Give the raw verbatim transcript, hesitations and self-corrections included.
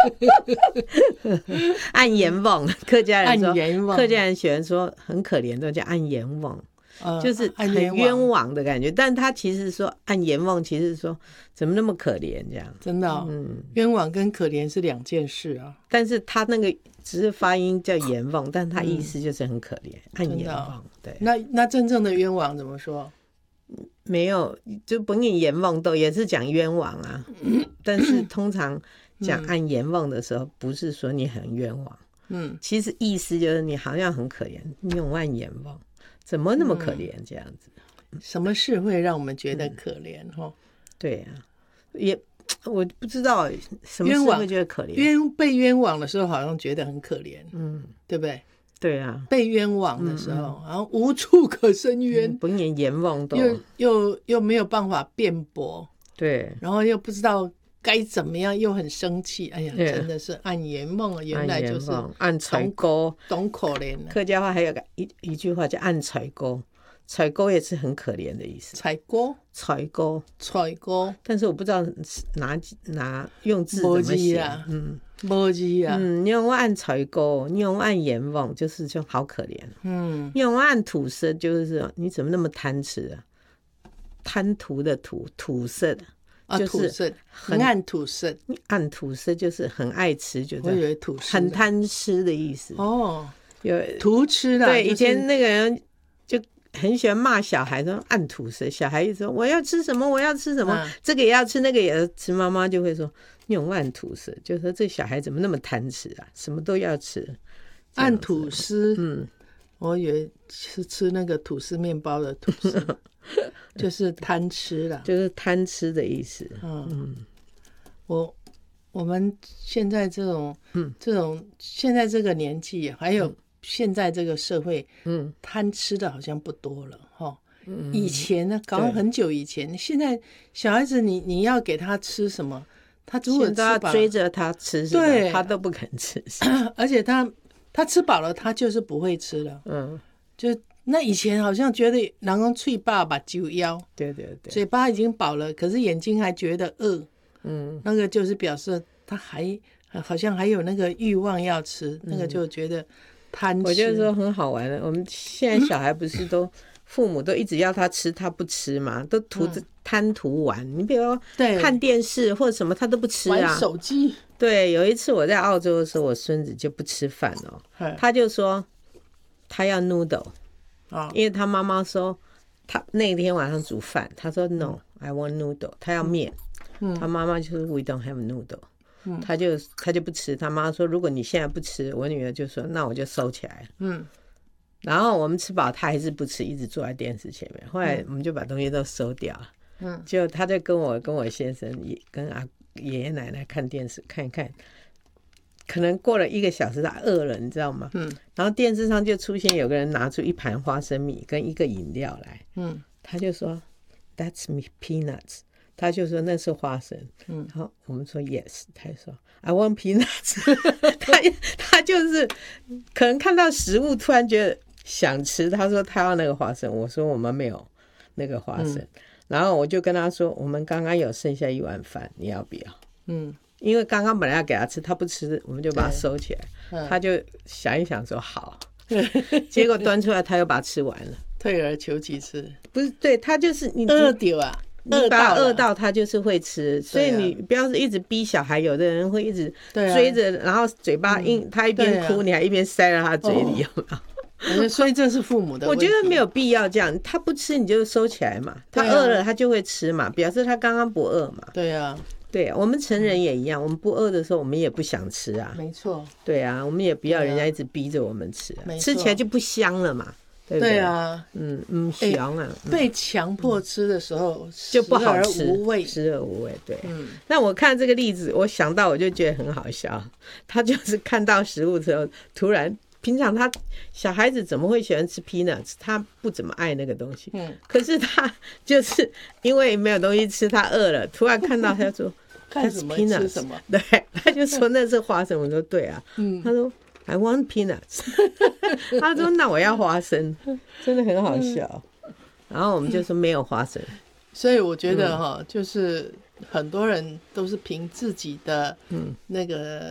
按阎王，客家人说， 按阎王客家人喜欢说很可怜的叫按阎王。 呃、 就是很冤枉的感觉，但他其实说按阎王，其实说怎么那么可怜这样， 真的、哦，嗯，冤枉跟可怜是两件事啊。 但是他那个只是发音叫阎王，但他意思就是很可怜，嗯、按阎王、哦。对， 那那真正的冤枉怎么说？ 没有，就不念阎王都也是讲冤枉啊，嗯、但是通常讲按阎王的时候，不是说你很冤枉，嗯，其实意思就是你好像很可怜，你用按阎王。怎么那么可怜这样子、 嗯？什么事会让我们觉得可怜？哈、嗯， 对呀、啊，也我不知道什么事会觉得可怜。 冤被冤枉的时候，好像觉得很可怜，嗯，对不对？ 对啊， 被冤枉的时候，嗯嗯然后无处可伸冤， 不念阎王都又又又没有办法辩驳， 对， 然后又不知道该怎么样，又很生气。哎呀，真的是按阎梦啊！原来就是按柴沟， 懂可怜、啊。 客家话还有个一一句话叫按柴沟，柴沟也是很可怜的意思。 柴沟， 柴沟， 柴沟， 但是我不知道哪哪用字怎么写啊？ 嗯，没字啊。 嗯，你用按柴沟，你用按阎王，就是就好可怜。嗯，你用按土色，就是你怎么那么贪吃啊？贪图的土，土色的。 啊，就是很按土色， 按土色就是很爱吃，就是我以为土色很贪吃的意思哦， 有图吃的。 对， 就是、 以前那个人就很喜欢骂小孩说按土色，小孩一说我要吃什么，我要吃什么，嗯、这个也要吃，那个也要吃，妈妈就会说你用按土色，就说这小孩怎么那么贪吃啊，什么都要吃。 按吐司，嗯，我以为是吃那个吐司面包的吐司。就是贪吃啦， 就是贪吃的意思。 嗯，嗯我我们现在这种，嗯，这种现在这个年纪，还有现在这个社会，嗯，贪吃的好像不多了，哈。嗯，以前呢，搞了很久以前，现在小孩子你你要给他吃什么，他如果吃饱追着他吃，对，他都不肯吃， 而且他他吃饱了，他就是不会吃了，嗯，就。那以前好像觉得人讲嘴巴把酒腰， 对对对， 嘴巴已经饱了，可是眼睛还觉得饿，嗯，那个就是表示他还好像还有那个欲望要吃，嗯、那个就觉得贪吃。 我觉得说很好玩的，我们现在小孩不是都、嗯、父母都一直要他吃，他不吃嘛，都图着贪图玩。嗯、你比如说看电视或者什么，他都不吃啊， 玩手机。 对，有一次我在澳洲的时候，我孙子就不吃饭哦，他就说他要 noodle。因为他妈妈说他那天晚上煮饭，他说 no、嗯、I want noodle， 他要面、嗯、他妈妈就说 we don't have noodle、嗯、他就他就不吃，他妈妈说如果你现在不吃，我女儿就说那我就收起来了、嗯、然后我们吃饱他还是不吃，一直坐在电视前面，后来我们就把东西都收掉了、嗯、就他就跟我跟我先生跟阿爷爷奶奶看电视看一看，可能过了一个小时，他饿了，你知道吗？嗯，然后电视上就出现有个人拿出一盘花生米跟一个饮料来，嗯，他就说 That's me peanuts， 他就说那是花生，嗯，然后我们说 Yes， 他就说 I want peanuts， 他他就是可能看到食物突然觉得想吃，他说他要那个花生，我说我们没有那个花生，嗯、然后我就跟他说我们刚刚有剩下一碗饭，你要不要？嗯。因为刚刚本来要给他吃，他不吃，我们就把它收起来、嗯、他就想一想说好结果端出来他又把它吃完了， 退而求其次。 不是，对，他就是你饿掉啊， 你把他饿到他就是会吃，所以你不要是一直逼小孩，有的人会一直追着、啊、然后嘴巴硬、嗯、他一边哭、啊、你还一边塞到他嘴里、哦、有没有？ 所以这是父母的问题。 我觉得没有必要这样，他不吃你就收起来嘛，他饿了他就会吃嘛，表示他刚刚不饿嘛。 对啊， 对啊，我们成人也一样、嗯、我们不饿的时候我们也不想吃啊， 没错。 对啊，我们也不要人家一直逼着我们吃、啊啊、吃起来就不香了嘛，对不对？ 对啊， 嗯嗯，香啊、 欸、被强迫吃的时候、嗯、 就不好吃， 食而无味， 食而无味，对、嗯、那我看这个例子我想到我就觉得很好笑，他就是看到食物之后突然，平常他小孩子怎么会喜欢吃 peanuts， 他不怎么爱那个东西、嗯、可是他就是因为没有东西吃，他饿了，突然看到他说看什么吃什么， 对，他就说那是花生，我说对啊、嗯、他说 I want peanuts 他说那我要花生，真的很好笑、嗯、然后我们就说没有花生， 所以我觉得哈、嗯，就是很多人都是凭自己的那个